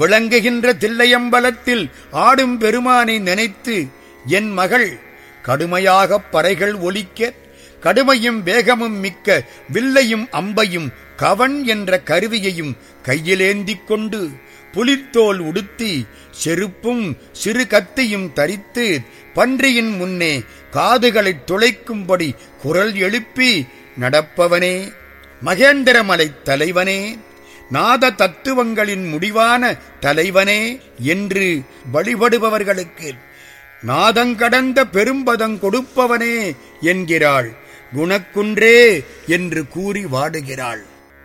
விளங்குகின்ற தில்லையம்பலத்தில் ஆடும் பெருமானை நினைத்து என் மகள் கடுமையாகப் பறைகள் ஒலிக்க கடுமையும் வேகமும் மிக்க வில்லையும் அம்பையும் கவன் என்ற கருவியையும் கையிலேந்திக் கொண்டு புலித்தோல் உடுத்தி செருப்பும் சிறு கத்தியும் தரித்து பன்றியின் முன்னே காதுகளைத் துளைக்கும்படி குரல் எழுப்பி நடப்பவனே, மகேந்திரமலைத் தலைவனே, நாத தத்துவங்களின் முடிவான தலைவனே என்று வழிபடுபவர்களுக்கு நாதங்கடந்த பெரும்பதங் கொடுப்பவனே என்கிறாள். குணக்குன்றே என்று கூறி வாடுகிறாள்.